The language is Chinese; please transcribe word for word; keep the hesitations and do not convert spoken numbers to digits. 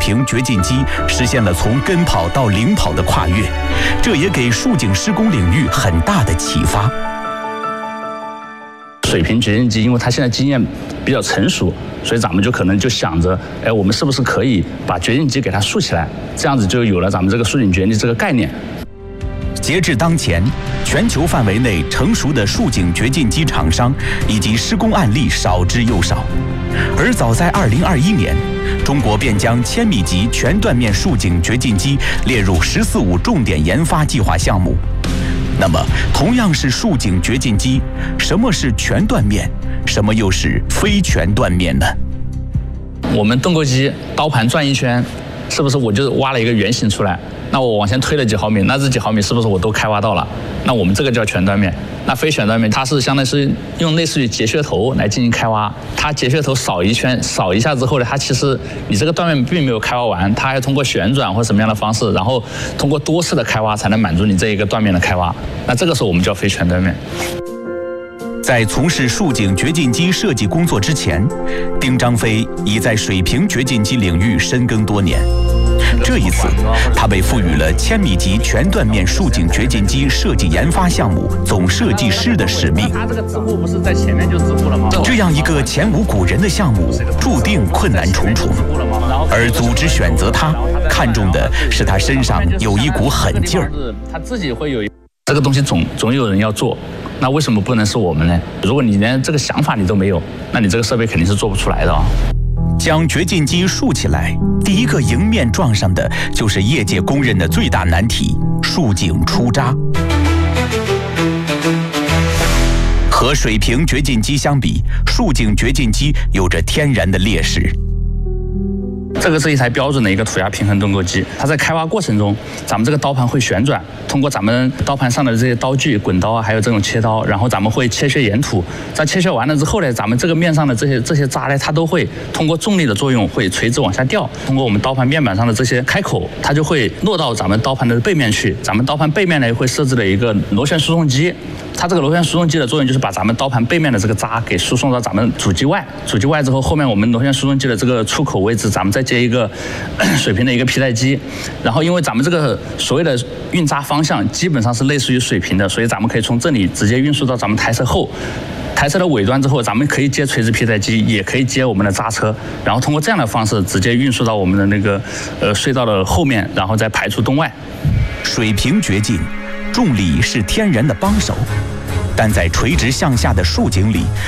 平掘进机实现了从跟跑到领跑的跨越，这也给竖井施工领域很大的启发。 水平掘进机，因为它现在经验比较成熟，所以咱们就可能就想着，哎，我们是不是可以把掘进机给它竖起来，这样子就有了咱们这个竖井掘进这个概念。 截至当前，全球范围内成熟的竖井掘进机厂商以及施工案例少之又少，而早在二零二一年，中国便将千米级全断面竖井掘进机列入“十四五”重点研发计划项目。那么，同样是竖井掘进机，什么是全断面，什么又是非全断面呢？ 我们动钩机刀盘转一圈，是不是我就挖了一个圆形出来？那我往前推了几毫米，那这几毫米是不是我都开挖到了？那我们这个叫全断面。那非全断面，它是相当于是用类似于截削头来进行开挖。它截削头扫一圈，扫一下之后呢，它其实你这个断面并没有开挖完，它还通过旋转或什么样的方式，然后通过多次的开挖才能满足你这一个断面的开挖。那这个时候我们叫非全断面。 在从事竖井掘进机设计工作之前，丁张飞已在水平掘进机领域深耕多年。这一次，他被赋予了千米级全断面竖井掘进机设计研发项目总设计师的使命。 他这个支部不是在前面就支部了吗？ 这样一个前无古人的项目，注定困难重重。而组织选择他，看重的是他身上有一股狠劲儿。 他自己会有这个东西总总有人要做，那为什么不能是我们呢？如果你连这个想法你都没有，那你这个设备肯定是做不出来的啊。 将掘进机竖起来，第一个迎面撞上的就是业界公认的最大难题——竖井出渣。和水平掘进机相比，竖井掘进机有着天然的劣势。 这个是一台标准的一个土压平衡动钩机，它在开挖过程中，咱们这个刀盘会旋转，通过咱们刀盘上的这些刀具、滚刀啊，还有这种切刀，然后咱们会切削岩土。在切削完了之后呢，咱们这个面上的这些这些渣呢，它都会通过重力的作用会垂直往下掉。通过我们刀盘面板上的这些开口，它就会落到咱们刀盘的背面去。咱们刀盘背面呢会设置了一个螺旋输送机。它这个螺旋输送机的作用就是把咱们刀盘背面的这个渣给输送到咱们主机外，主机外之后，后面我们螺旋输送机的这个出口位置，咱们再接一个水平的一个皮带机，然后因为咱们这个所谓的运渣方向基本上是类似于水平的，所以咱们可以从这里直接运输到咱们台车后。台车的尾端之后，咱们可以接垂直皮带机，也可以接我们的渣车，然后通过这样的方式直接运输到我们的那个呃隧道的后面，然后再排出洞外。 水平掘进，重力是天然的帮手，但在垂直向下的竖井里，